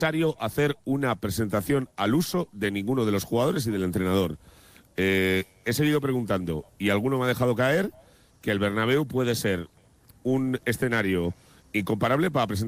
necesario hacer una presentación al uso de ninguno de los jugadores y del entrenador. He seguido preguntando y alguno me ha dejado caer que el Bernabéu puede ser un escenario incomparable para presentar